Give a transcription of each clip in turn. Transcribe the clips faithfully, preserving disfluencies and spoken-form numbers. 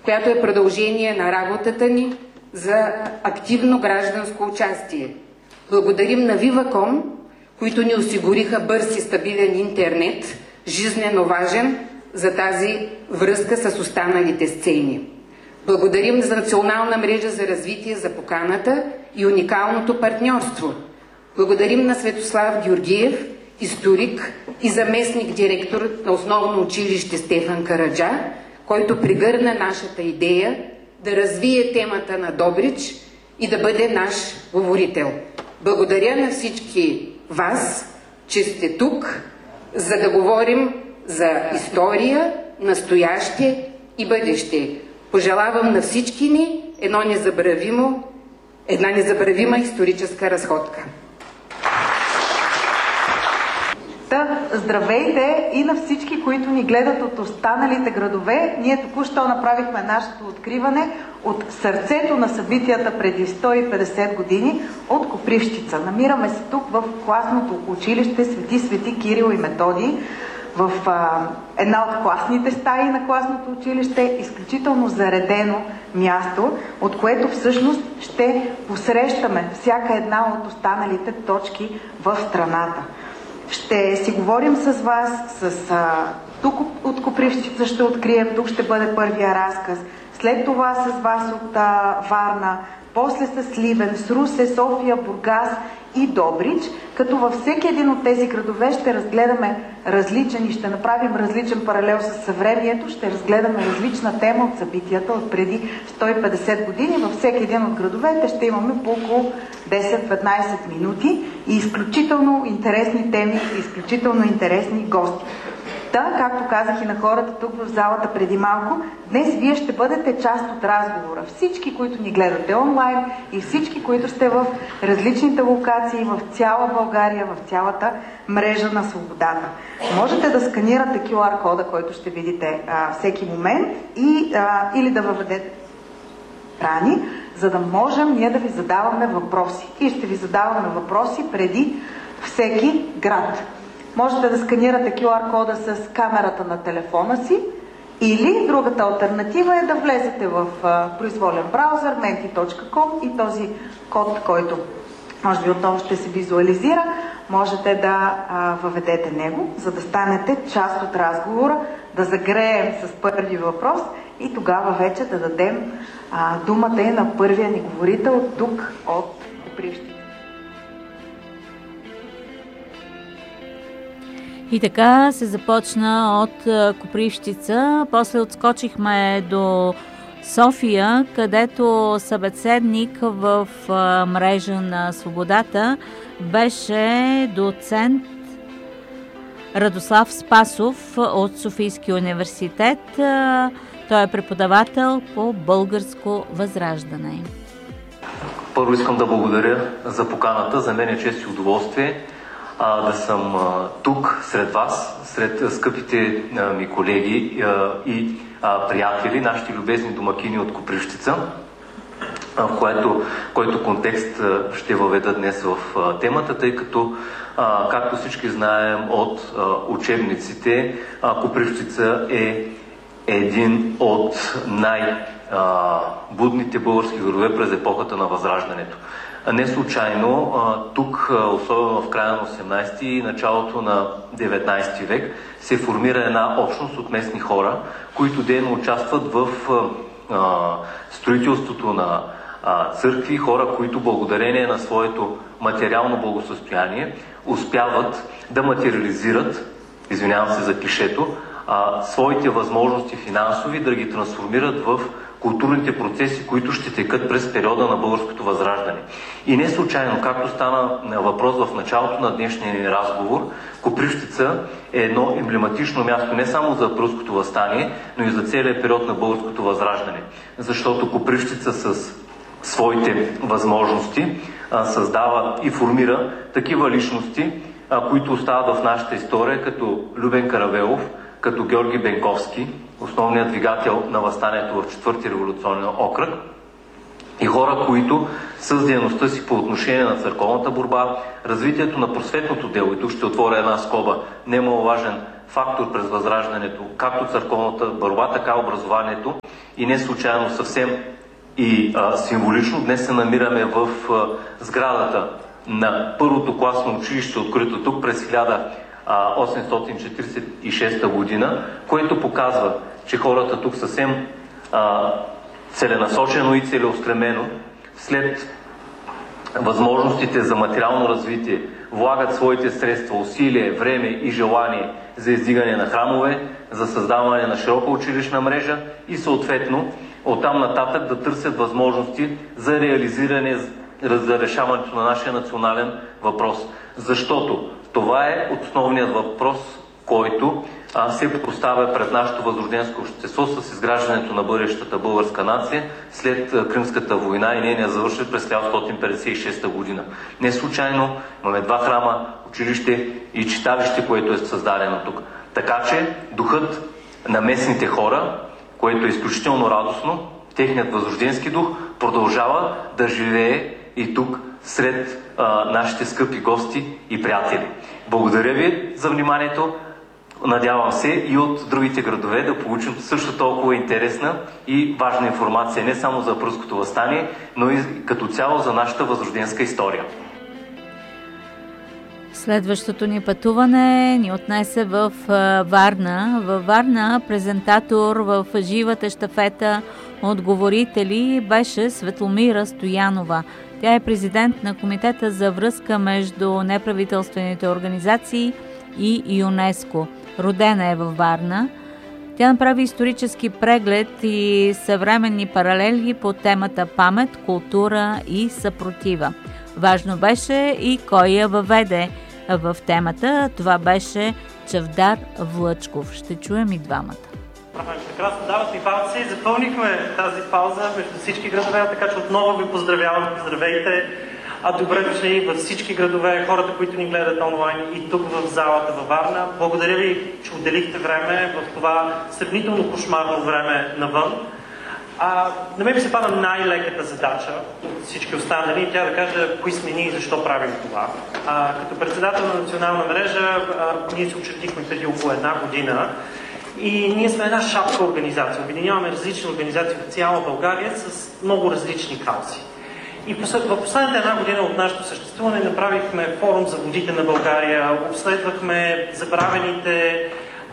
която е продължение на работата ни за активно гражданско участие. Благодарим на Viva.com, които ни осигуриха бърз и стабилен интернет, жизнено важен за тази връзка с останалите сцени. Благодарим за Национална мрежа за развитие за поканата и уникалното партньорство. Благодарим на Светослав Георгиев, историк и заместник директор на Основно училище Стефан Караджа, който пригърна нашата идея да развие темата на Добрич и да бъде наш говорител. Благодаря на всички вас, че сте тук, за да говорим за история, настояще и бъдеще. Пожелавам на всички ни едно незабравимо, една незабравима историческа разходка. Да, здравейте и на всички, които ни гледат от останалите градове. Ние току-що направихме нашето откриване от сърцето на събитията преди сто и петдесет години от Копривщица. Намираме се тук в класното училище Свети Свети Кирил и Методий, в а, една от класните стаи на класното училище, изключително заредено място, от което всъщност ще посрещаме всяка една от останалите точки в страната. Ще си говорим с вас, с, а, тук от Копривщица ще открием, тук ще бъде първия разказ, след това с вас от а, Варна, после с Сливен, с Русе, София, Бургас и Добрич, като във всеки един от тези градове ще разгледаме различен и ще направим различен паралел с съвремието, ще разгледаме различна тема от събитията от преди сто и петдесет години. Във всеки един от градовете ще имаме по около десет-петнайсет минути и изключително интересни теми, изключително интересни гости. Да, както казах и на хората тук в залата преди малко, днес вие ще бъдете част от разговора. Всички, които ни гледате онлайн и всички, които сте в различните локации в цяла България, в цялата мрежа на свободата. Можете да сканирате кю ар кода, който ще видите а, всеки момент и, а, или да въведете рани, за да можем ние да ви задаваме въпроси. И ще ви задаваме въпроси преди всеки град. Можете да сканирате кю ар кода с камерата на телефона си или другата алтернатива е да влезете в а, произволен браузър мenti точка ком и този код, който може би отново ще се визуализира, можете да а, въведете него, за да станете част от разговора, да загреем с първи въпрос и тогава вече да дадем а, думата и на първия ни говорител тук от Копривщица. И така се започна от Копривщица, после отскочихме до София, където събеседник в мрежа на свободата беше доцент Радослав Спасов от Софийския университет. Той е преподавател по българско възраждане. Първо искам да благодаря за поканата. За мен е чест и удоволствие а, да съм а, тук сред вас, сред скъпите а, ми колеги а, и а, приятели, нашите любезни домакини от Копривщица, а, в което, който контекст а, ще въведа днес в а, темата, тъй като, а, както всички знаем от а, учебниците, а, Копривщица е един от най-будните български градове през епохата на Възраждането. Не случайно тук, особено в края на осемнайсети и началото на деветнайсети век, се формира една общност от местни хора, които дейно участват в строителството на църкви, хора, които благодарение на своето материално благосъстояние успяват да материализират, извинявам се за клишето, А, своите възможности финансови, да ги трансформират в културните процеси, които ще текат през периода на българското възраждане. И не случайно, както стана въпрос в началото на днешния ни разговор, Копривщица е едно емблематично място не само за априлското въстание, но и за целия период на българското възраждане. Защото Копривщица с своите възможности а, създава и формира такива личности, а, които остават в нашата история, като Любен Каравелов, като Георги Бенковски, основният двигател на въстанието в четвърти революционен окръг, и хора, които с дейността си по отношение на църковната борба, развитието на просветното дело, и тук ще отворя една скоба, немаловажен фактор през възраждането, както църковната борба, така и образованието, И не случайно, съвсем и а, символично, днес се намираме в а, сградата на първото класно училище, открито тук през хиляда осемстотин четиридесет и шеста година, което показва, че хората тук съвсем а, целенасочено и целеустремено, след възможностите за материално развитие, влагат своите средства, усилие, време и желание за издигане на храмове, за създаване на широка училищна мрежа и съответно оттам нататък да търсят възможности за реализиране, за решаването на нашия национален въпрос. Защото това е основният въпрос, който а, се поставя пред нашето възрожденско общество с изграждането на бъдещата българска нация след а, Кримската война и нейния завършен през хиляда осемстотин петдесет и шеста година. Не случайно имаме два храма, училище и читалище, което е създадено тук. Така че духът на местните хора, което е изключително радостно, техният възрожденски дух продължава да живее и тук сред а, нашите скъпи гости и приятели. Благодаря ви за вниманието. Надявам се и от другите градове да получим също толкова интересна и важна информация не само за Априлското въстание, но и като цяло за нашата възрожденска история. Следващото ни пътуване ни отнесе в Варна. Във Варна презентатор в живата щафета от говорители беше Светломира Стоянова. Тя е президент на Комитета за връзка между неправителствените организации и ЮНЕСКО. Родена е във Варна. Тя направи исторически преглед и съвременни паралели по темата памет, култура и съпротива. Важно беше и кой я въведе в темата. Това беше Чавдар Влъчков. Ще чуем и двамата. Прекрасно, дават ми палци. Запълнихме тази пауза между всички градове, така че отново ви поздравявам. Здравейте! А добре дошли във всички градове, хората, които ни гледат онлайн и тук в залата във Варна. Благодаря ви, че отделихте време в това сравнително кошмарно време навън. А, на мен ми се пада най-леката задача от всички останали, тя да кажа кои сме ние и защо правим това. А, като председател на национална мрежа, а, ние се учредихме преди около една година и ние сме една шапка организация. Обединяваме различни организации в цяла България с много различни каузи. И в последната една година от нашето съществуване направихме форум за водите на България, обследвахме забравените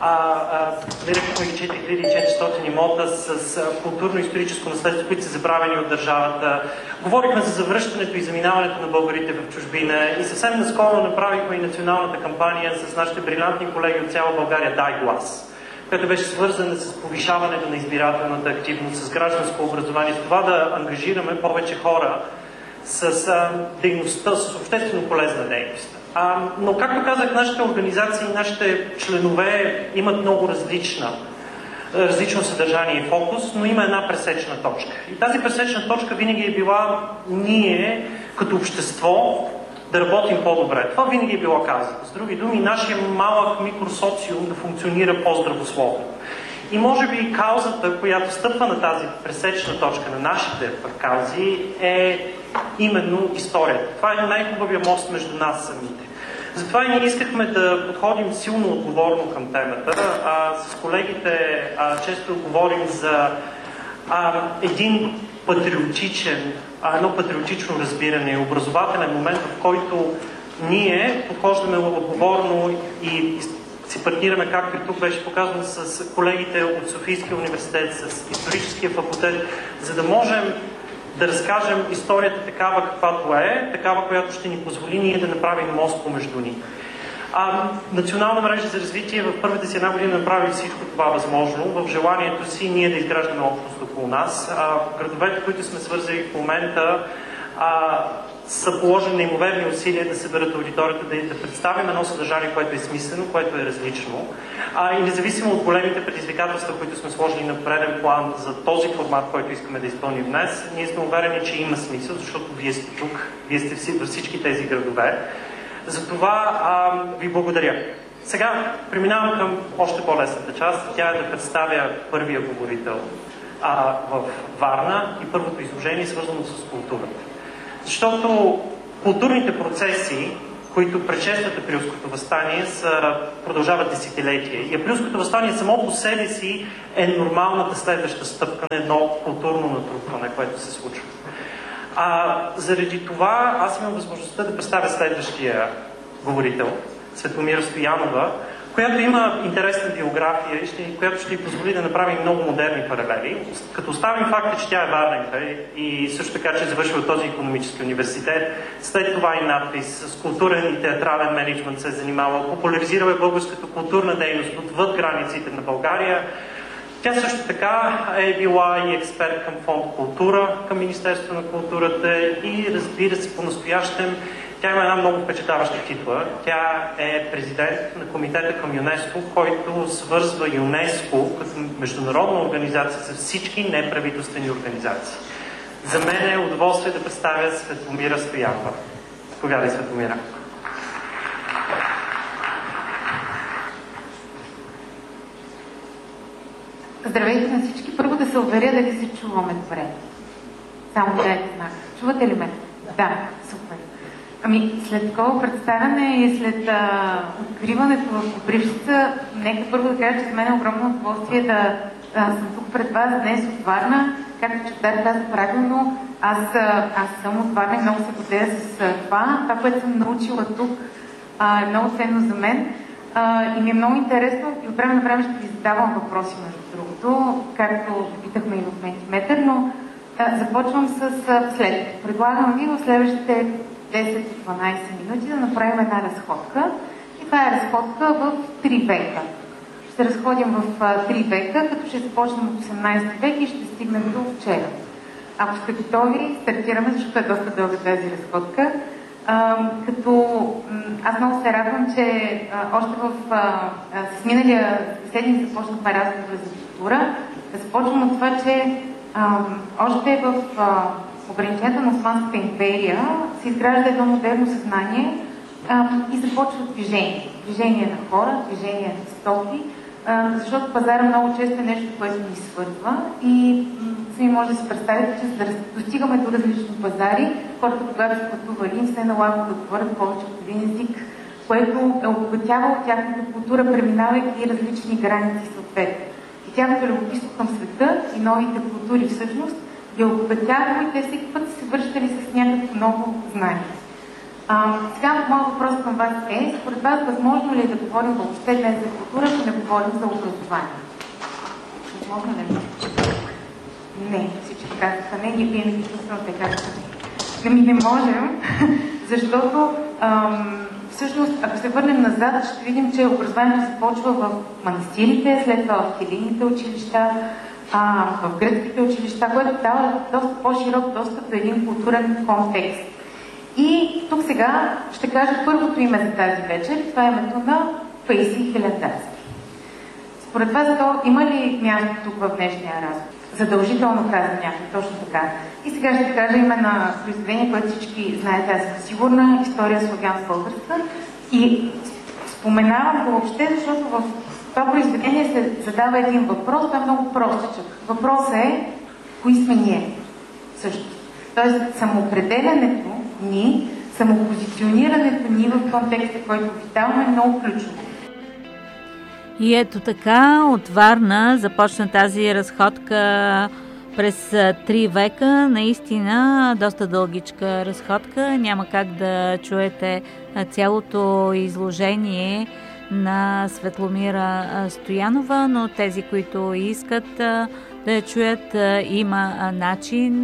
нарекохме ги четири хиляди и четиристотин имота с а, културно-историческо наследство, които са забравени от държавата. Говорихме за завръщането и заминаването на българите в чужбина и съвсем наскоро направихме и националната кампания с нашите брилянтни колеги от цяла България "Дай глас", която беше свързана с повишаването на избирателната активност, с гражданско образование, с това да ангажираме повече хора с а, дейността, с обществено полезна дейност. А, но, както казах, нашите организации, нашите членове имат много различна, различно съдържание и фокус, но има една пресечна точка. И тази пресечна точка винаги е била ние, като общество, да работим по-добре. Това винаги е било казано. С други думи, нашия малък микросоциум да функционира по-здравословно. И може би каузата, която стъпва на тази пресечна точка на нашите каузи, е именно историята. Това е най-хубавия мост между нас самите. Затова и ние искахме да подходим силно отговорно към темата. А, с колегите а, често говорим за а, един патриотичен, а, едно патриотично разбиране, образователен момент, в който ние подхождаме отговорно и си партнираме, както и тук беше показано, с колегите от Софийския университет, с историческия факултет, за да можем да разкажем историята такава каквато е, такава, която ще ни позволи ние да направим мост помежду ни. А, Национална мрежа за развитие в първата си една година направи всичко това възможно, в желанието си ние да изграждаме общност около нас. А, градовете, които сме свързали в момента, а, са положени неимоверни усилия да съберат аудиторията, да, да представим едно съдържание, което е смислено, което е различно. А, и независимо от големите предизвикателства, които сме сложили на преден план за този формат, който искаме да изпълним днес, ние сме уверени, че има смисъл, защото вие сте тук, вие сте във всички тези градове. Затова а, ви благодаря. Сега преминавам към още по-лесната част. Тя е да представя първия говорител а, в Варна и първото изложение, свързано с културата. Защото културните процеси които предшестват Априлското въстание, са, продължават десетилетия. И Априлското въстание само по себе си е нормалната следваща стъпка на едно културно натрупване, което се случва. А, заради това аз имам възможността да представя следващия говорител, Светломира Стоянова, която има интересна биография, и която ще й позволи да направим много модерни паралели. Като оставим факта, че тя е варненка и също така, че завършва този икономически университет, след това и надпис с културен и театрален менеджмент се е занимавала, популяризирала българската културна дейност отвъд границите на България. Тя също така е била и експерт към фонд Култура, към Министерството на културата и разбира се по-настоящем тя има една много впечатляваща титла. Тя е президент на комитета към ЮНЕСКО, който свързва ЮНЕСКО като международна организация с всички неправителствени организации. За мен е удоволствие да представя Светломира Стоянова. Повядай, Светломира. Здравейте на всички. Първо да се уверя дали се чуваме добре. Само дайте знак. Чувате ли ме? Да, супер. Ами, след такова представяне и след а, откриването в Копривщица, нека първо да кажа, че за мен е огромно удоволствие да а, съм тук пред вас днес от Варна. Както Чавдар каза правилно, аз, а, аз съм от Варна и много се гордея с а, това. Това, което съм научила тук, а, е много ценно за мен. А, и ми е много интересно и от време на време ще ви задавам въпроси, между другото, както питахме и в Ментиметър, но а, започвам с а, след. Предлагам ви в следващите десет до дванайсет минути да направим една разходка. И това е разходка в три века. Ще се разходим в а, три века, като ще започнем от осемнайсети век и ще стигнем до вчера. Ако сте готови, стартираме, защото е доста дълга тази разходка. А, като м- аз много се радвам, че а, още в а, а, с миналия седмица започнахме разговор за култура. Да започвам от това, че а, още в а, ограничението на Османската империя се изгражда едно модерно съзнание а, и започва движение. Движение на хора, движение на стоки, а, защото пазара много често е нещо, което ни свързва и сами може да се представите, че за да достигаме до различни пазари, хората, когато са пътували, им се е налагало да говорят повече от един език, което е обогатявало тяхната култура, преминавайки различни граници съответно. И тяхното любопитство към света и новите култури всъщност ги обогатявало и те всеки път се връщали с някакво ново знание. А, сега моят въпрос към вас е, според вас възможно ли е да говорим въобще днес за култура, ако не говорим за образование? Възможно ли? Не, всички казаха не, ние вие не ги чувствате казаха не. Ами не можем, защото ам, всъщност, ако се върнем назад, ще видим, че образованието започва в манастирите, след това в хелийните училища, а, в гръцките училища, което дава доста по-широк достъп до един културен контекст. И тук сега ще кажа първото име за тази вечер. Това е името на Паисий Хилендарски. Според вас то има ли място тук в днешния разговор? Задължително казвам някой, точно така. И сега ще кажа име на произведение, което всички знаете, аз съм сигурна, история славянско-българска. И споменавам го въобще, защото в това произведение се задава един въпрос, това е много простичък. Въпросът е, кои сме ние? Също. Тоест, самоопределянето ни, самопозиционирането ни в контекста, който витаваме, е много ключово. И ето така, от Варна започна тази разходка през три века. Наистина, доста дългичка разходка. Няма как да чуете цялото изложение на Светломира Стоянова, но тези, които искат да я чуят, има начин.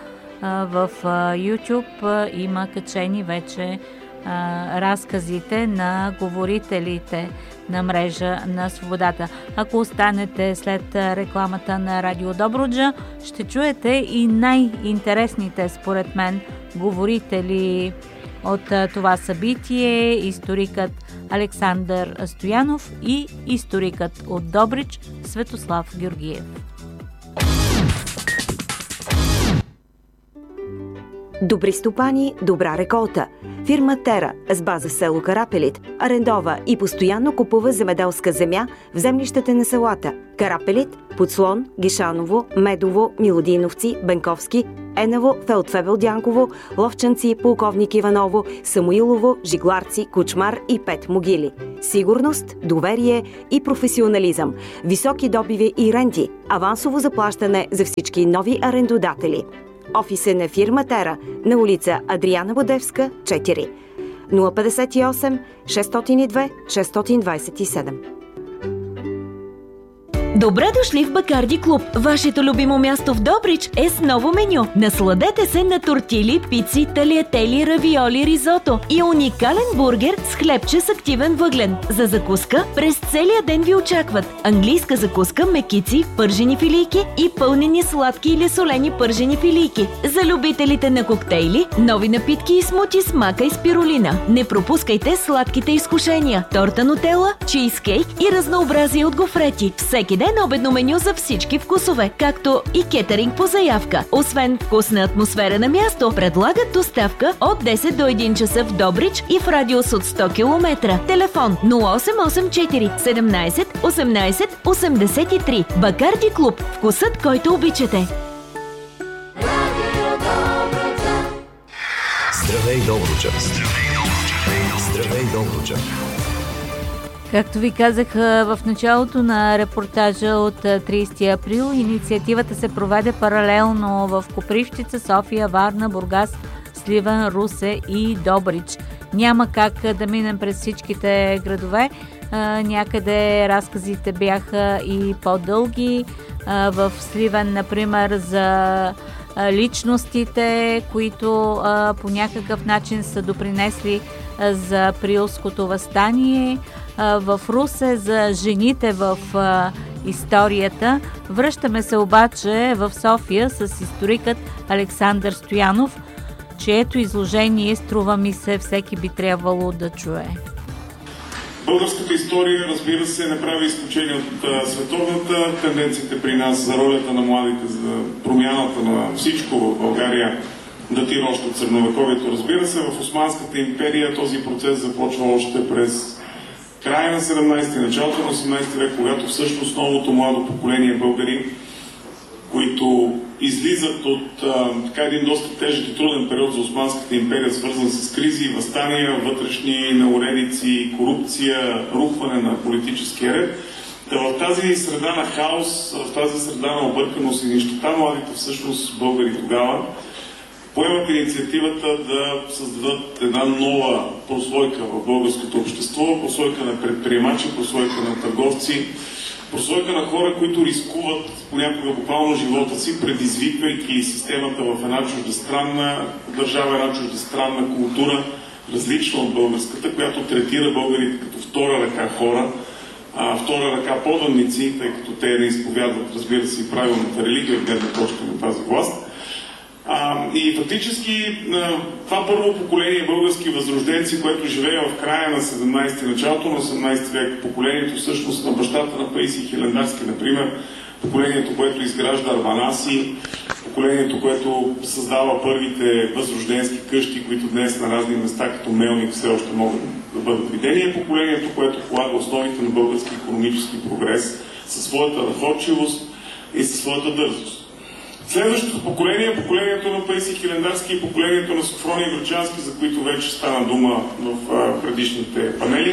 В YouTube има качени вече разказите на говорителите на мрежа на свободата. Ако останете след рекламата на Радио Добруджа, ще чуете и най-интересните, според мен, говорители от това събитие, историкът Александър Стоянов и историкът от Добрич Светослав Георгиев. Добри стопани, добра реколта. Фирма Тера с база в село Карапелит арендова и постоянно купува земеделска земя в землищата на селата Карапелит, Подслон, Гишаново, Медово, Милодиновци, Бенковски, Енево, Фелдфебел Дянково, Ловчанци, Полковник Иваново, Самуилово, Жигларци, Кучмар и Пет могили. Сигурност, доверие и професионализъм. Високи добиви и ренти. Авансово заплащане за всички нови арендодатели. Офис е на фирма Тера на улица Адриана Бодевска, четири. нула петдесет и осем шестстотин и две шестстотин двадесет и седем. Добре дошли в Бакарди клуб. Вашето любимо място в Добрич е с ново меню. Насладете се на тортили, пици, талиетели, равиоли, ризото и уникален бургер с хлебче с активен въглен. За закуска през целия ден ви очакват английска закуска, мекици, пържени филийки и пълнени сладки или солени пържени филийки. За любителите на коктейли, нови напитки и смути с мака и спирулина. Не пропускайте сладките изкушения. Торта нутела, чизкейк и разнообразие от гофрети. Всеки ден обедно меню за всички вкусове, както и кетеринг по заявка. Освен вкусна атмосфера на място, предлагат доставка от десет до един часа в Добрич и в радиус от сто километра. Телефон нула осем осем четири седемнадесет осемнадесет осемдесет и три. Бакарди клуб. Вкусът, който обичате. Здравей, Добруджа! Здравей, Добруджа! Здравей, Добруджа! Както ви казах в началото на репортажа от тридесети април, инициативата се проведе паралелно в Копривщица, София, Варна, Бургас, Сливен, Русе и Добрич. Няма как да минем през всичките градове. Някъде разказите бяха и по-дълги. В Сливен, например, за личностите, които по някакъв начин са допринесли за априлското въстание, в Русе за жените в историята. Връщаме се обаче в София с историкът Александър Стоянов, чието изложение, струва ми се, всеки би трябвало да чуе. Българската история, разбира се, не прави изключение от световната. Тенденциите при нас за ролята на младите, за промяната на всичко в България датира още от средновековието. Разбира се, в Османската империя този процес започва още през края на седемнадесети, началото на осемнадесети век, когато всъщност новото младо поколение българи, които излизат от а, така един доста тежък и труден период за Османската империя, свързан с кризи, въстания, вътрешни неуредици, корупция, рухване на политическия ред. Да в тази среда на хаос, в тази среда на обърканост и нищета, младите всъщност българи тогава поемат инициативата да създадат една нова прослойка в българското общество, прослойка на предприемачи, прослойка на търговци, прослойка на хора, които рискуват понякога буквално живота си, предизвиквайки системата в една чуждестранна държава, една чуждестранна култура, различна от българската, която третира българите като втора ръка хора, а, втора ръка поданници, тъй като те не изповядват, разбира се, и правилната религия от гледна точка на тази власт. А, и фактически това първо поколение български възрожденци, което живее в края на седемнадесети, началото на осемнадесети век, поколението всъщност на бащата на Паисий Хилендарски, например, поколението, което изгражда Арманаси, поколението, което създава първите възрожденски къщи, които днес на разни места като Мелник все още могат да бъдат видени, е поколението, което полага основите на български икономически прогрес със своята находчивост и със своята дързост. Следващото поколение е поколението на Паисий Хилендарски и поколението на Софроний Врачански, за които вече стана дума в а, предишните панели.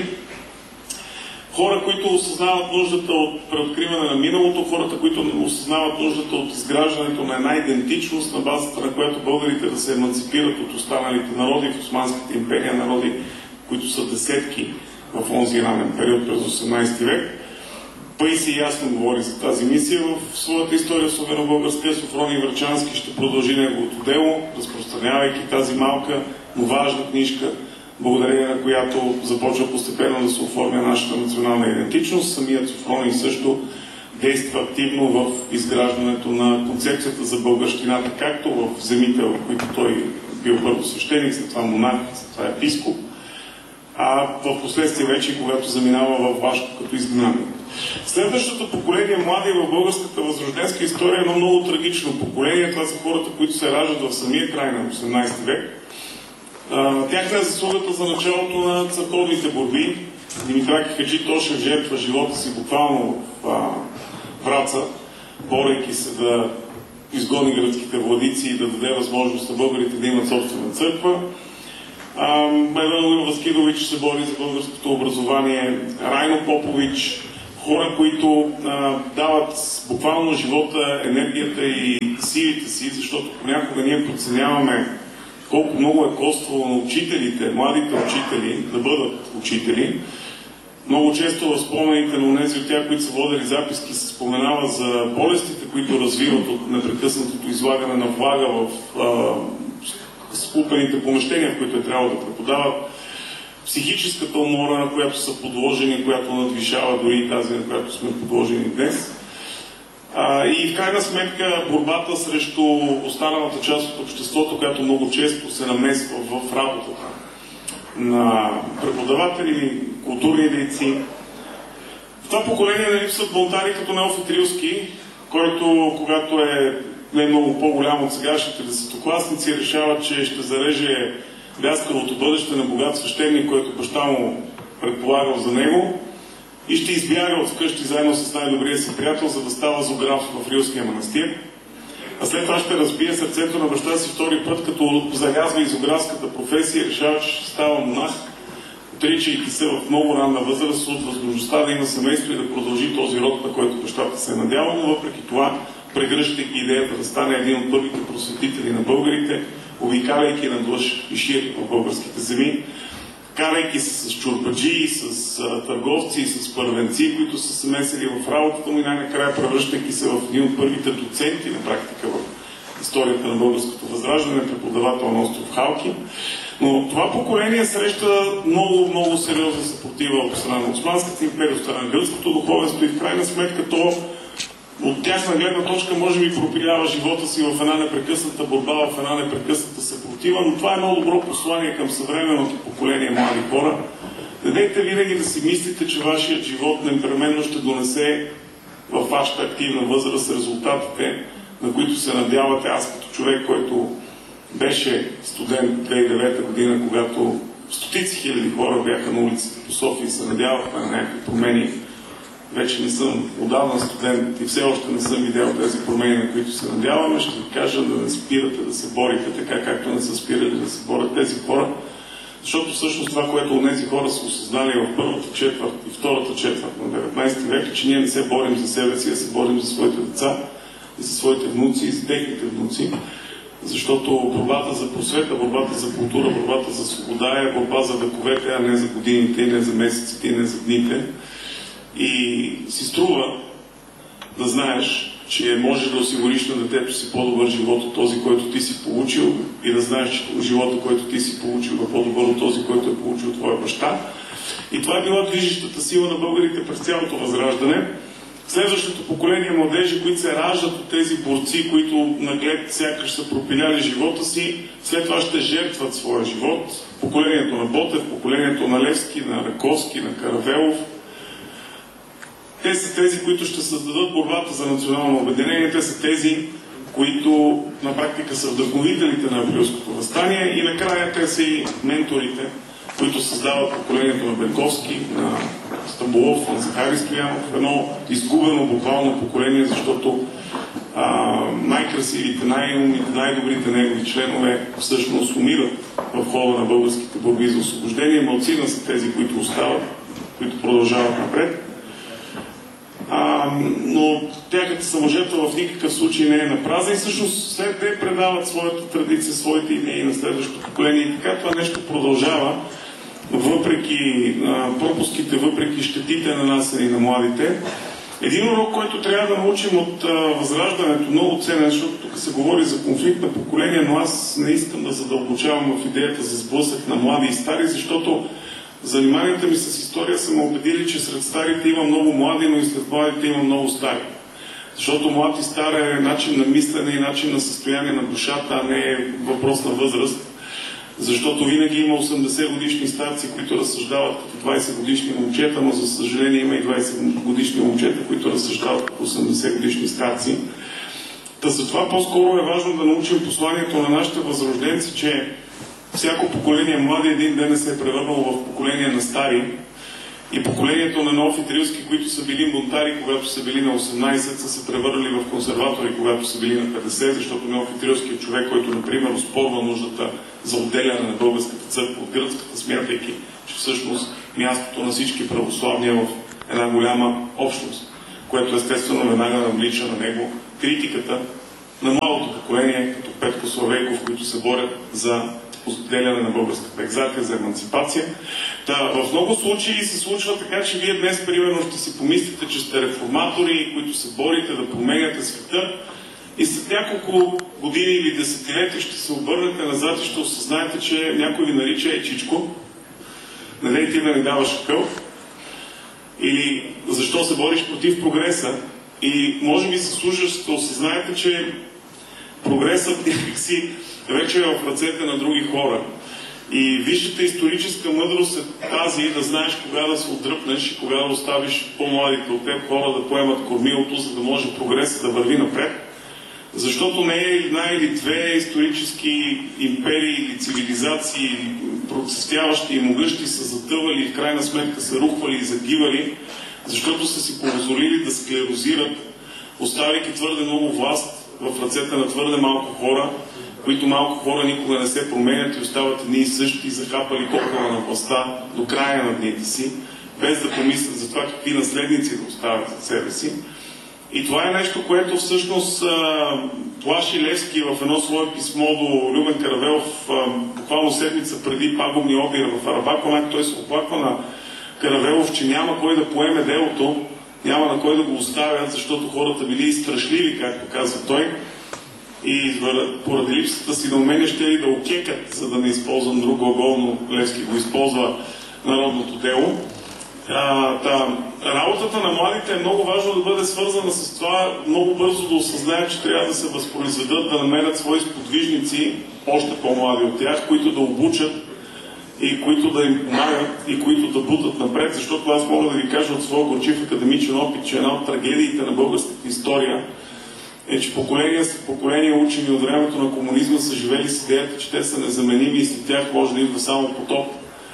Хора, които осъзнават нуждата от преоткриване на миналото, хората, които осъзнават нуждата от изграждането на една идентичност, на базата на която българите да се еманципират от останалите народи в Османската империя, народи, които са десетки в онзи ранен период през осемнадесети век. Паисий ясно говори за тази мисия в своята история славяно-българска. Софроний Врачански ще продължи неговото дело, разпространявайки тази малка, но важна книжка, благодарение на която започва постепенно да се оформя нашата национална идентичност. Самият Софроний също действа активно в изграждането на концепцията за българщината, както в земите, в които той бил първо свещеник, след това монах, след това епископ, а в последствие вече, когато заминава в Вашко като изгнанник. Следващото поколение млади в българската възрожденска история е едно много трагично поколение. Това са хората, които се раждат в самия край на осемнадесети век. Тяхна е заслугата за началото на църковните борби. Димитраки Хаджитошев жертва живота си буквално в Враца, борейки се да изгони гръцките владици и да даде възможност на българите да имат собствена църква. Майдан Васкидович се бори за българското образование, Райно Попович, хора, които а, дават буквално живота, енергията и силите си, защото понякога ние подценяваме колко много е коствало на учителите, младите учители, да бъдат учители. Много често в спомените на онези от тях, които са водили записки, се споменава за болестите, които развиват от непрекъснатото излагане на влага в а, скупените помещения, в които е трябвало да преподават, психическата умора, на която са подложени, която надвишава дори тази, на която сме подложени днес. А, и в крайна сметка борбата срещу останалата част от обществото, която много често се намесва в работата на преподаватели, културни дейци. В това поколение не липсват бунтари като Неофит Рилски, който, когато е не много по-голям от сегашните десетокласници, решава, че ще зареже бяскавото бъдеще на богат свещеник, който баща му предполагал за него, и ще избяга от вкъщи заедно с най-добрия си приятел, за да става зограф в Рилския манастир. А след това ще разбие сърцето на баща си втори път, като загазва изографската професия и решава, че ще става монах, отричайки се в много ранна възраст от възможността да има семейство и да продължи този род, на който бащата се е надявал, но въпреки това, прегръщайки идеята да стане един от първите просветители на българите, обикаляйки на длъж и шир в българските земи, карайки се с чурбаджии, с а, търговци, с първенци, които са се месили в работата му и най-накрая превръщайки се в един от първите доценти на практика в историята на българското възраждане, преподавател на остров Халки. Но това поколение среща много, много сериозна съпротива от страна на Османската империя, от страна на гръцкото духовенство и в крайна сметка то от тяхна гледна точка може би пропилява живота си в една непрекъсната борба, в една непрекъсната съпротива, но това е много добро послание към съвременното поколение млади хора. Не дейте винаги да си мислите, че вашият живот непременно ще донесе във вашата активна възраст резултатите, на които се надявате. Аз като човек, който беше студент две хиляди и девета година, когато стотици хиляди хора бяха на улиците по София и се надявахме на някакви промени. Вече не съм отдавна студент и все още не съм видял тези промени, на които се надяваме. Ще ви кажа да не спирате да се борите така, както не са спирали да се борят тези хора. Защото всъщност това, което онези хора са осъзнали в първата четвърт и втората четвърт на деветнадесети век, че ние не се борим за себе си, а се борим за своите деца и за своите внуци и за техните внуци. Защото борбата за просвета, борбата за култура, борбата за свобода е борба за вековете, а не за годините, не за месеците, не за дните. И си струва да знаеш, че можеш да осигуриш на детето си по-добър живот от този, който ти си получил, и да знаеш, че живота, който ти си получил, е по-добър от този, който е получил твоя баща. И това е била движещата сила на българите през цялото възраждане. Следващото поколение младежи, които се раждат от тези борци, които наглед сякаш са пропиляли живота си, след това ще жертват своя живот. Поколението на Ботев, поколението на Левски, на Раковски, на Каравелов. Те са тези, които ще създадат борбата за национално обединение. Те са тези, които на практика са вдъхновителите на априлското въстание. И накрая те са и менторите, които създават поколението на Бенковски, на Стамболов, на Захари Стоянов. Едно изгубено буквално поколение, защото а, най-красивите, най-умните, най-добрите негови членове всъщност умират в хода на българските борби за освобождение. Малцина са тези, които остават, които продължават напред. А, но тяхната саможертва в никакъв случай не е на праза и всъщност след те предават своята традиция, своите идеи на следващото поколение и така това нещо продължава въпреки а, пропуските, въпреки щетите нанасени на младите. Един урок, който трябва да научим от а, възраждането, много ценен, защото тук се говори за конфликт на поколение, но аз не искам да задълбочавам в идеята за сблъсък на млади и стари, защото заниманията ми с история са ме убедили, че сред старите има много млади, но и след младите има много стари. Защото млад и стар е начин на мислене и начин на състояние на душата, а не е въпрос на възраст. Защото винаги има осемдесет годишни старци, които разсъждават като двайсет годишни момчета, но за съжаление има и двайсет годишни момчета, които разсъждават като осемдесет годишни старци. Та затова по-скоро е важно да научим посланието на нашите възрожденци, че всяко поколение млади един ден се е превърнало в поколение на стари. И поколението на Неофит Рилски, които са били бунтари, когато са били на осемнайсет, са се превърнали в консерватори, когато са били на петдесет, защото Неофит Рилски е човек, който, например, оспорва нуждата за отделяне на българската църква от гръцката, смятайки, че всъщност мястото на всички православни е в една голяма общност, което естествено веднага навлича на него критиката на младото поколение, като Петко Славейков, които се борят за отделяне на българската екзархия, за еманципация. Та, в много случаи се случва така, че вие днес, примерно, ще си помислите, че сте реформатори, които се борите да променяте света, и след няколко години или десетилетия ще се обърнете назад и ще осъзнаете, че някой ви нарича ечичко, не дай ти да ни даваш акъл, или защо се бориш против прогреса. И може би се служа, ще осъзнаете, че прогресът някакси вече е в ръцете на други хора. И висшата историческа мъдрост е тази да знаеш кога да се отдръпнеш и кога да оставиш по-младите от теб хора да поемат кормилото, за да може прогресът да върви напред. Защото не е една или две исторически империи или цивилизации, процъфтяващи и могъщи, са затъвали и в крайна сметка са рухвали и загивали, защото са си позволили да склерозират, оставяйки твърде много власт в ръцете на твърде малко хора, които малко хора никога не се променят и остават едни и същи, захапали кокала на властта до края на дните си, без да помислят за това какви наследници да оставят за себе си. И това е нещо, което всъщност а, плаши Левски в едно свое писмо до Любен Каравелов, а, буквално седмица преди пагубни обира в Арабакомак. Той се оплаква на Каравелов, че няма кой да поеме делото, няма на кой да го оставят, защото хората били страшливи, както казва той. И поради липсата си на умения ще ли да окекат, за да не използвам друг глагол, но Левски го използва народното дело. А, та, работата на младите е много важно да бъде свързана с това много бързо да осъзнаят, че трябва да се възпроизведат, да намерят свои сподвижници, още по-млади от тях, които да обучат и които да им помагат и които да бутат напред, защото аз мога да ви кажа от своя горчив академичен опит, че една от трагедиите на българската история е, че поколения след поколения учени от времето на комунизма са живели с идеята, че те са незаменими и след тях може да идва само потоп.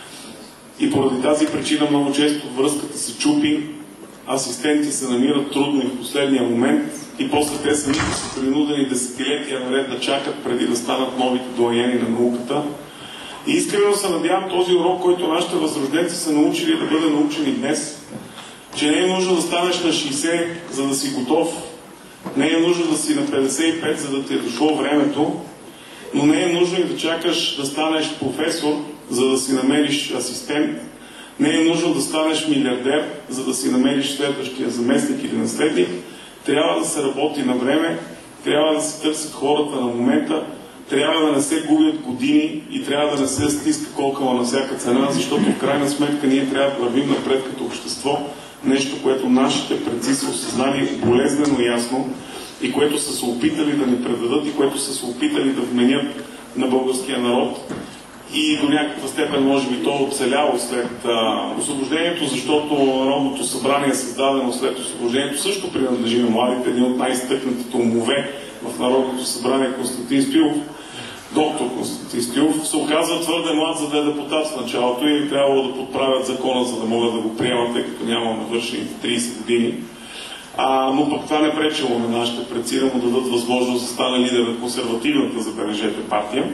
И поради тази причина много често връзката се чупи, асистенти се намират трудно и в последния момент и после те самите са принудени десетилетия наред да чакат преди да станат новите доайени на науката. И искрено се надявам този урок, който нашите възрожденци са научили, да бъде научен и днес, че не е нужно да станеш на шейсет, за да си готов, не е нужно да си на петдесет и пет, за да ти е дошло времето, но не е нужно и да чакаш да станеш професор, за да си намериш асистент. Не е нужно да станеш милиардер, за да си намериш следващия заместник или наследник. Трябва да се работи на време, трябва да се търсят хората на момента, трябва да не се губят години и трябва да не се стиска колкава на всяка цена, защото в крайна сметка ние трябва да вървим напред като общество. Нещо, което нашите предци са осъзнали болезнено ясно и което са се опитали да ни предадат и което са се опитали да вменят на българския народ. И до някаква степен може би то оцеляло след а, освобождението, защото Народното събрание е създадено след освобождението, също принадлежи на младите. Един от най-изтъкнатите умове в Народното събрание, Константин Стоилов, доктор Константин Стоилов, се оказва твърде млад, за да е депутат в началото и трябвало да подправят закона, за да могат да го приемат, тъй като няма навършените трийсет години. А, но пък това не пречело на нашите предци да му дадат възможност да стане лидер на консервативната, забележете, партия.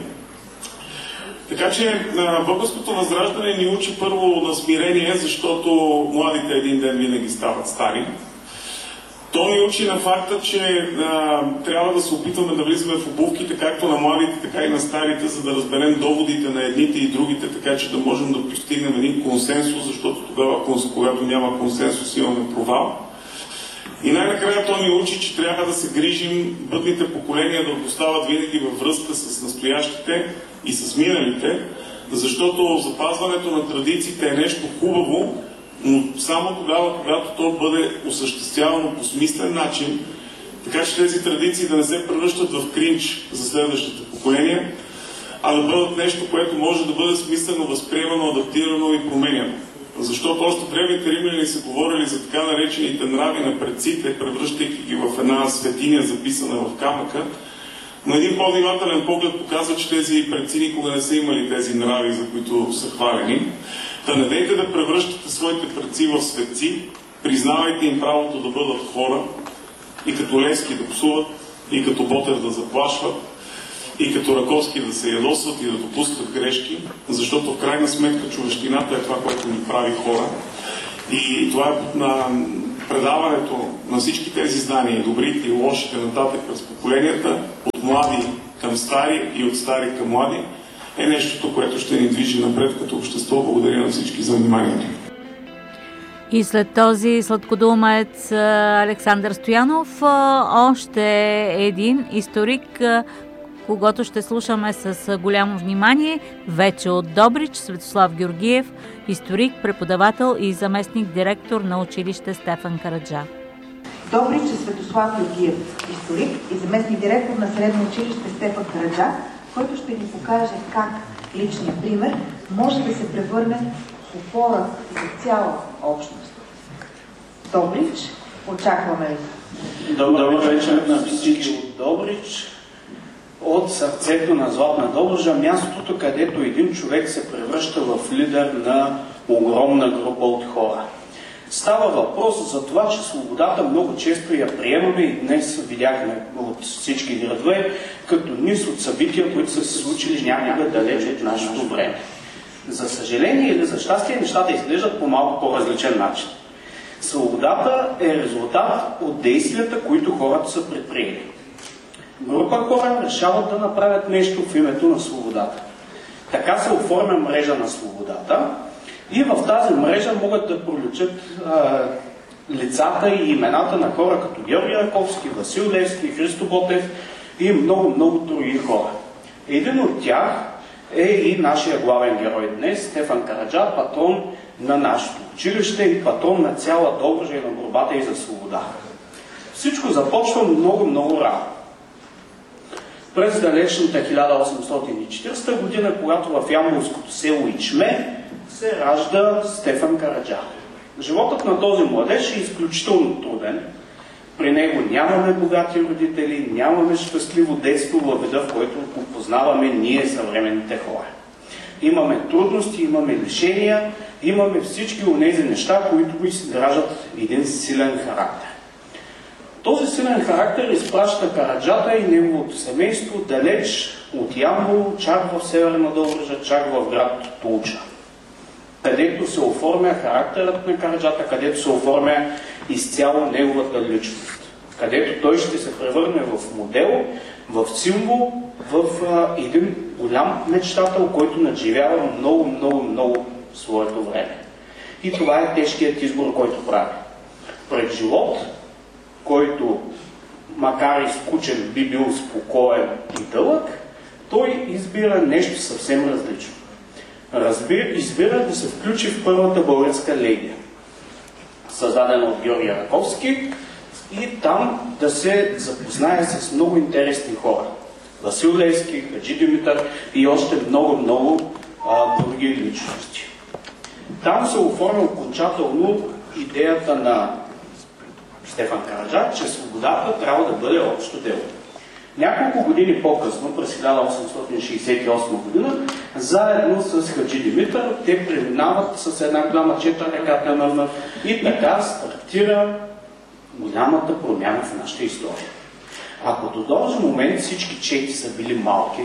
Така че българското възраждане ни учи първо на смирение, защото младите един ден винаги стават стари. То ни учи на факта, че а, трябва да се опитваме да влизаме в обувките както на младите, така и на старите, за да разберем доводите на едните и другите, така че да можем да постигнем един консенсус, защото тогава, когато няма консенсус, имаме провал. И най-накрая то ни учи, че трябва да се грижим бъдните поколения да остават винаги във връзка с настоящите и с миналите, защото запазването на традициите е нещо хубаво, но само тогава, когато то бъде осъществявано по смислен начин, така че тези традиции да не се превръщат в кринч за следващите поколения, а да бъдат нещо, което може да бъде смислено, възприемано, адаптирано и променяно. Защото още древните римляни са говорили за така наречените нрави на предците, превръщайки ги в една светиня, записана в камъка. Но един по-внимателен поглед показва, че тези предци никога не са имали тези нрави, за които са хвалени. Да не дейте да превръщате своите предци в светци, признавайте им правото да бъдат хора, и като Левски да псуват, и като Ботев да заплашват, и като Раковски да се ядосват и да допускат грешки, защото в крайна сметка човещината е това, което ни прави хора. И това е на предаването на всички тези знания, добрите и лошите нататък през поколенията, от млади към стари и от стари към млади, е нещото, което ще ни движи напред като общество. Благодаря на всички за вниманието. И след този сладкодумец Александър Стоянов, още един историк, когото ще слушаме с голямо внимание, вече от Добрич, Светослав Георгиев, историк, преподавател и заместник директор на училище Стефан Караджа. Добрич е Светослав Георгиев, историк и заместник директор на средно училище Стефан Караджа, който ще ни покаже как личният пример може да се превърне в опора за цяла общност. Добрич, очакваме ви. Добър вечер на всички от Добрич. От сърцето на Златна Добруджа, мястото, където един човек се превръща в лидер на огромна група от хора. Става въпрос за това, че свободата много често я приемаме и днес видяхме от всички градове като низ от събития, които са се случили някога далеч от нашето време. За съжаление или за щастие, нещата изглеждат по малко по-различен начин. Свободата е резултат от действията, които хората са предприели. Група хора решават да направят нещо в името на свободата. Така се оформя мрежа на свободата и в тази мрежа могат да проличат а, лицата и имената на хора като Георги Раковски, Васил Левски, Христо Ботев и много-много други хора. Един от тях е и нашия главен герой днес, Стефан Караджа, патрон на нашето училище и патрон на цяла Добруджа и на борбата и за свобода. Всичко започва много-много рано. През далечната хиляда осемстотин и четиридесета година, когато в ямболското село Ичме се ражда Стефан Караджа. Животът на този младеж е изключително труден. При него нямаме богати родители, нямаме щастливо детство във вида, в който го познаваме ние, съвременните хора. Имаме трудности, имаме лишения, имаме всички онези неща, които го изграждат един силен характер. Този силен характер изпраща Караджата и неговото семейство далеч от Ямбол, чак в северна Добруджа, чак в град Тулча, където се оформя характерът на Караджата, където се оформя изцяло неговата личност, където той ще се превърне в модел, в символ, в а, един голям мечтател, който надживява много, много, много своето време. И това е тежкият избор, който прави. Пред живот, който, макар и скучен, би бил спокоен и дълъг, той избира нещо съвсем различно. Разбира, избира да се включи в първата българска легия, създадена от Георги Раковски, и там да се запознае с много интересни хора. Васил Левски, Хаджи Димитър и още много-много други личности. Там се оформя окончателно идеята на Стефан Караджа, че свободата трябва да бъде общо дело. Няколко години по-късно, през хиляда осемстотин шейсет и осма година, заедно с Хаджи Димитър, те преминават с една голяма чета реката Мърна и така стартира голямата промяна в нашата история. Ако до този момент всички чети са били малки,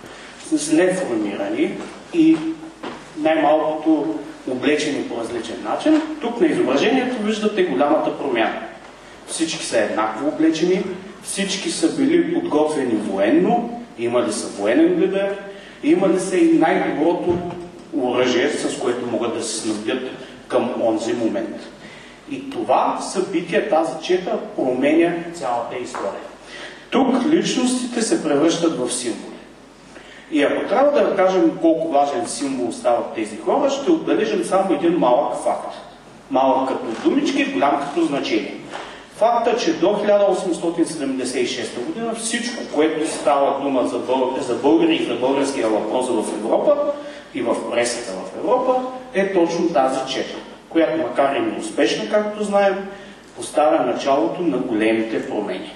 неформирани и най-малкото облечени по различен начин, тук на изображението виждате голямата промяна. Всички са еднакво облечени, всички са били подготвени военно, имали са военен лидер, имали са и най-доброто оръжие, с което могат да се снабдят към онзи момент. И това събитие, тази чета, променя цялата история. Тук личностите се превръщат в символи. И ако трябва да кажем колко важен символ стават тези хора, ще отбележим само един малък факт. Малък като думички, голям като значение. Факта, че до хиляда осемстотин седемдесет и шеста година всичко, което става дума за, бъл... за българи и за българския въпрос в Европа и в пресата в Европа, е точно тази чета, която макар и неуспешна, както знаем, поставя началото на големите промени.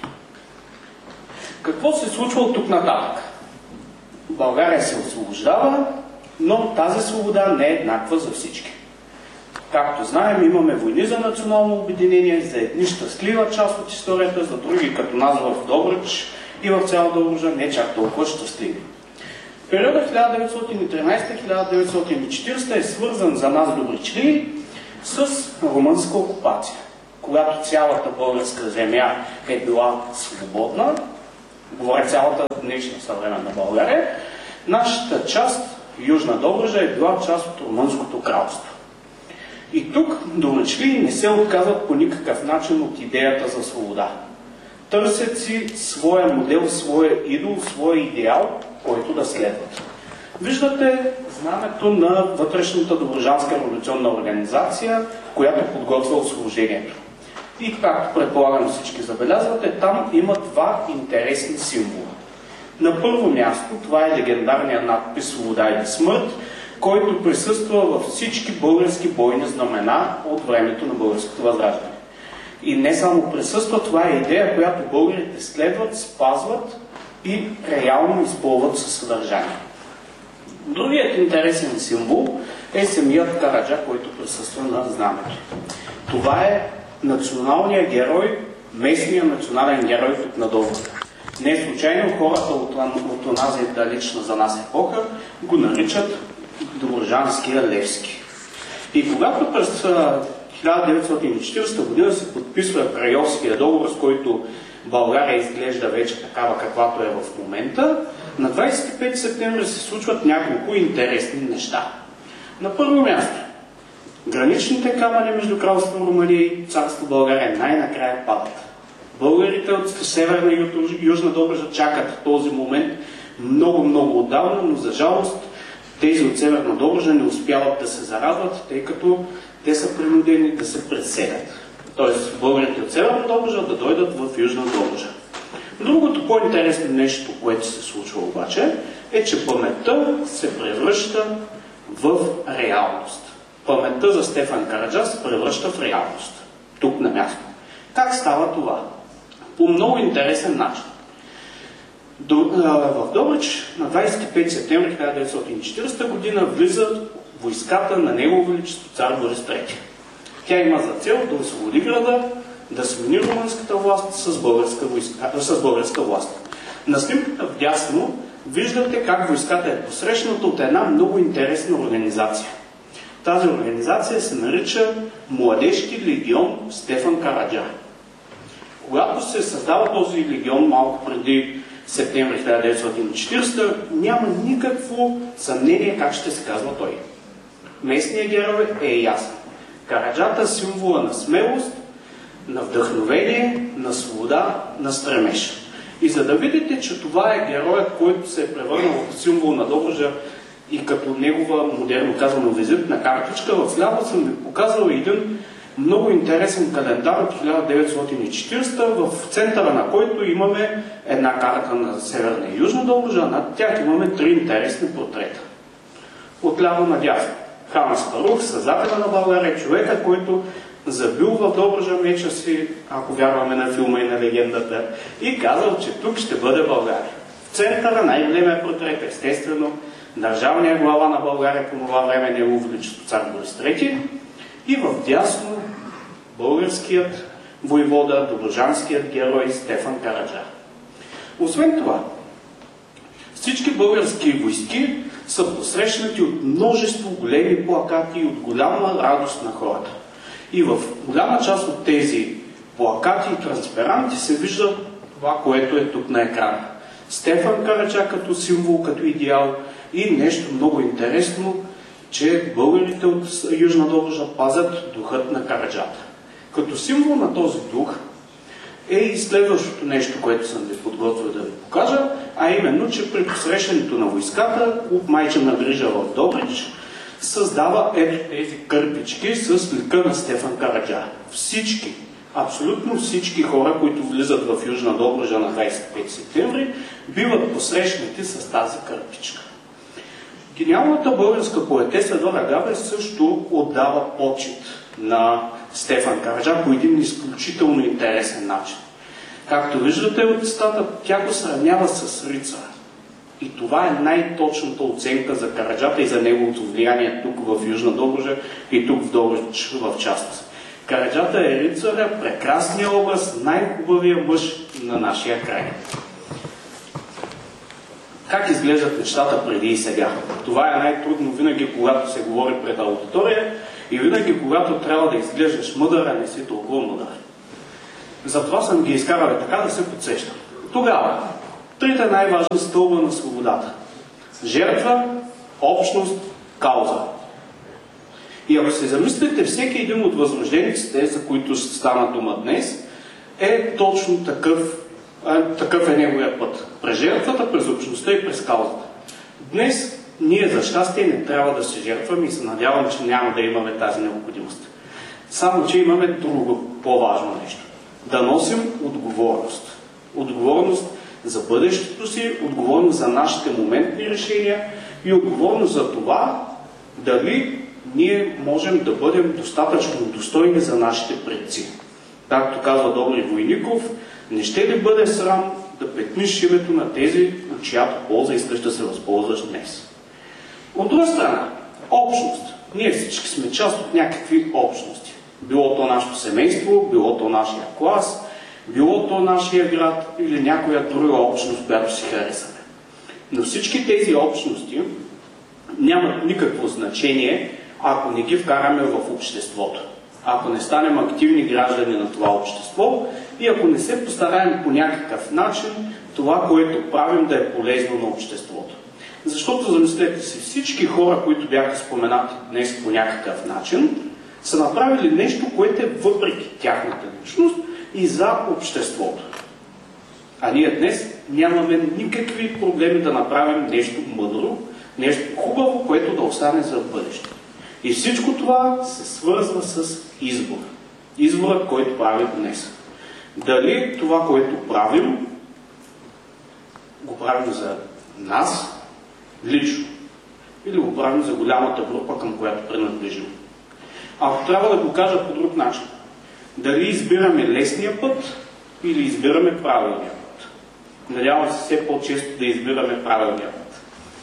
Какво се случва от тук нататък? България се освобождава, но тази свобода не е еднаква за всички. Както знаем, имаме войни за национално обединение, за едни щастлива част от историята, за други, като нас в Добрич и в цяла Добруджа, не чак толкова щастливи. Периода хиляда деветстотин и тринадесета - хиляда деветстотин и четиридесета е свързан за нас добричли с румънска окупация, когато цялата българска земя е била свободна, говоря цялата днешна съвременна България, нашата част, Южна Добруджа, е била част от Румънското кралство. И тук добричли не се отказват по никакъв начин от идеята за свобода. Търсят си своя модел, своя идол, своя идеал, който да следват. Виждате знамето на вътрешната добруджанска революционна организация, която подготвя освобождението. И както предполагам всички забелязвате, там има два интересни символа. На първо място това е легендарният надпис "Свобода или смърт", който присъства във всички български бойни знамена от времето на българското възраждане. И не само присъства, това е идея, която българите следват, спазват и реално изпълват със съдържание. Другият интересен символ е самият Караджа, който присъства на знамето. Това е националният герой, местният национален герой тук на Добруджа. Не случайно хората от, от онази далечна за нас епоха го наричат Добруджанския Левски. И когато през хиляда деветстотин и четиридесета година се подписва Крайовския договор, с който България изглежда вече такава, каквато е в момента, на двадесет и пети септември се случват няколко интересни неща. На първо място, граничните камъни между Кралство Румъния и Царство България най-накрая падат. Българите от Северна и Южна Добруджа чакат този момент много-много отдавна, но за жалост тези от Северна Добруджа не успяват да се зарадват, тъй като те са принудени да се преселят. Тоест българите от Северна Добруджа да дойдат в Южна Добруджа. Другото по-интересно нещо, което се случва обаче, е, че паметта се превръща в реалност. Паметта за Стефан Караджа се превръща в реалност. Тук на място. Как става това? По много интересен начин. До, а, в Добрич на двадесет и пети септември хиляда деветстотин и четиридесета година влизат войската на Негово Величество цар Борис трети. Тя има за цел да освободи града, да смени румънската власт с българска, войска, с българска власт. На снимката вдясно виждате как войската е посрещната от една много интересна организация. Тази организация се нарича Младежки легион Стефан Караджа. Когато се създава този легион малко преди септември хиляда деветстотин и четиридесета, няма никакво съмнение как ще се казва той. Местният герой е ясен. Караджата е символа на смелост, на вдъхновение, на свобода, на стремеж. И за да видите, че това е героят, който се е превърнал в символ на Добруджа и като негова, модерно казано, визитна картичка, в ляво съм ви показал един много интересен календар от хиляда деветстотин и четиридесета, в центъра на който имаме една карта на Северна и Южна Добруджа, над тях имаме три интересни портрета. Отляво надясно Хан Аспарух, създателя на България, човека, който забил в Добруджа меча си, ако вярваме на филма и на легендата, и казал, че тук ще бъде България. В центъра най-големия портрет, естествено, държавния глава на България по това време Негово Величество цар Борис трети, и в дясно българският войвода, добруджанският герой Стефан Караджа. Освен това, всички български войски са посрещнати от множество големи плакати и от голяма радост на хората. И в голяма част от тези плакати и транспаранти се вижда това, което е тук на екрана. Стефан Караджа като символ, като идеал и нещо много интересно, че българите от Южна Добруджа пазят духът на Караджата. Като символ на този дух е и следващото нещо, което съм ви подготвил да ви покажа, а именно, че при посрещането на войската от Майчина грижа в Добрич създава ето тези кърпички с лика на Стефан Караджа. Всички, абсолютно всички хора, които влизат в Южна Добруджа на двадесет и пети септември, биват посрещнати с тази кърпичка. Гениалната българска поетеса Дора Габе също отдава почит на Стефан Караджа по един изключително интересен начин. Както виждате от цитата, тя го сравнява с рицара. И това е най-точната оценка за Караджата и за неговото влияние тук в Южна Добруджа и тук в Добруджа в частност. Караджата е рицаря, прекрасният образ, най-хубавия мъж на нашия край. Как изглеждат нещата преди и сега? Това е най-трудно винаги, когато се говори пред аудитория и винаги, когато трябва да изглеждаш мъдър, а не си толкова мъдър. Затова съм ги изкарали така да се подсещам. Тогава, трите най-важни стълба на свободата. Жертва, общност, кауза. И ако се замислите, всеки един от възрождениците, за които ще стана дума днес, е точно такъв, а, такъв е неговия път. През жертвата, през общността и през каузата. Днес ние за щастие не трябва да се жертваме и се надявам, че няма да имаме тази необходимост. Само, че имаме друго по-важно нещо. Да носим отговорност. Отговорност за бъдещето си, отговорност за нашите моментни решения и отговорност за това дали ние можем да бъдем достатъчно достойни за нашите предци. Както казва Добри Войников, не ще ли бъде срам да петниш името на тези, от чиято полза искаш да се възползваш днес. От друга страна, общност. Ние всички сме част от някакви общности. Било то нашето семейство, било то нашия клас, било то нашия град или някоя друга общност, която си харесаме. Но всички тези общности нямат никакво значение, ако не ги вкараме в обществото. Ако не станем активни граждани на това общество и ако не се постараем по някакъв начин това, което правим, да е полезно на обществото. Защото, замислете си, всички хора, които бяха споменати днес по някакъв начин, са направили нещо, което е въпреки тяхната личност и за обществото. А ние днес нямаме никакви проблеми да направим нещо мъдро, нещо хубаво, което да остане за бъдеще. И всичко това се свързва с избор. Изборът, който правим днес. Дали това, което правим, го правим за нас, лично, или го правим за голямата група, към която принадлежим. Ако трябва да го кажа по друг начин, дали избираме лесния път или избираме правилния път. Надявам се все по-често да избираме правилния път.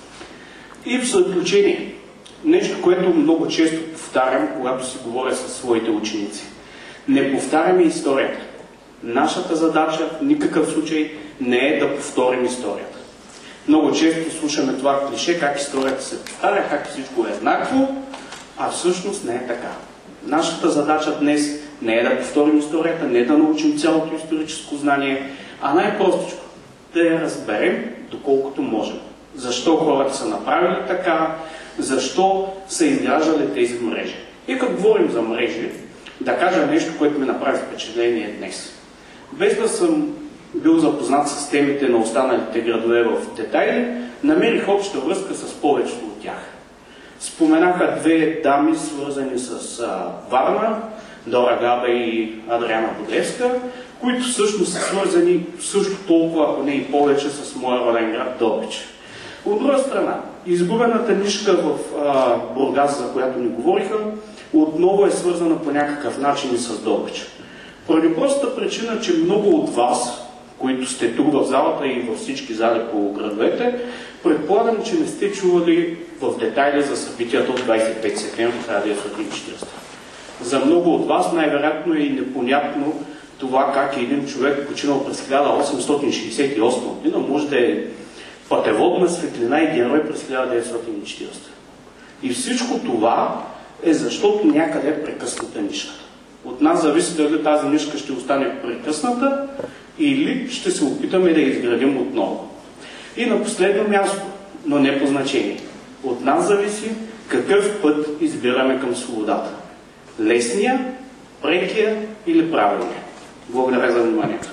И в заключение, нещо, което много често повтарям, когато си говоря със своите ученици. Не повтаряме историята. Нашата задача в никакъв случай не е да повторим историята. Много често слушаме това клише, как историята се повтаря, как всичко е еднакво, а всъщност не е така. Нашата задача днес не е да повторим историята, не е да научим цялото историческо знание, а най-простичко да я разберем доколкото можем. Защо хората са направили така, защо са изграждали тези мрежи. И като говорим за мрежи, да кажа нещо, което ми направи впечатление днес. Без да съм бил запознат с темите на останалите градове в детайли, намерих обща връзка с повечето от тях. Споменаха две дами, свързани с а, Варна, Дора Габе и Адриана Бодлевска, които всъщност са свързани също толкова, ако не и повече, с моя роден град Добрич. От друга страна, изгубената нишка в а, Бургас, за която ни говориха, отново е свързана по някакъв начин и с Добрич. Поради простата причина, че много от вас, които сте тук в залата и във всички зали по градовете, предполагам, че не сте чували в детайли за събитията от двадесет и пети септември хиляда деветстотин и четиридесета. За много от вас най-вероятно е и непонятно това как един човек, починал през хиляда осемстотин шейсет и осма година, може да е пътеводна светлина и герой през хиляда деветстотин и четиридесета. И всичко това е защото някъде е прекъсната нишката. От нас зависи дали тази нишка ще остане прекъсната или ще се опитаме да я изградим отново. И на последно място, но не по значение, от нас зависи какъв път избираме към свободата. Лесния, прекия или правилния. Благодаря за вниманието.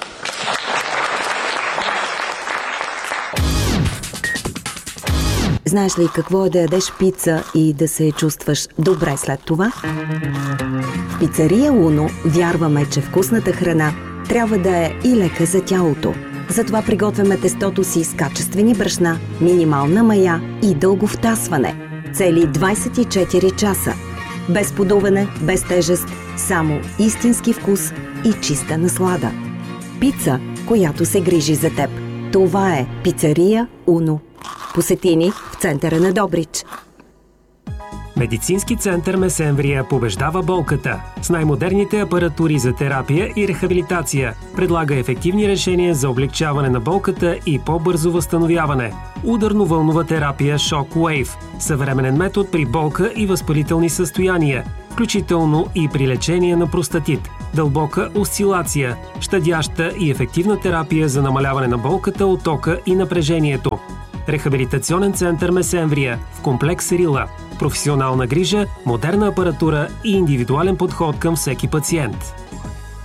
Знаеш ли какво е да ядеш пица и да се чувстваш добре след това? В пицария Уно вярваме, че вкусната храна трябва да е и лека за тялото. Затова приготвяме тестото си с качествени брашна, минимална мая и дълго втасване. Цели двайсет и четири часа. Без подуване, без тежест, само истински вкус и чиста наслада. Пица, която се грижи за теб. Това е пицария Уно. Посети ни в центъра на Добрич. Медицински център Месемврия побеждава болката. С най-модерните апаратури за терапия и рехабилитация предлага ефективни решения за облегчаване на болката и по-бързо възстановяване. Ударно-вълнова терапия Shockwave – съвременен метод при болка и възпалителни състояния, включително и при лечение на простатит. Дълбока осцилация, щадяща и ефективна терапия за намаляване на болката, оттока и напрежението. Рехабилитационен център Месемврия в комплекс Рила. Професионална грижа, модерна апаратура и индивидуален подход към всеки пациент.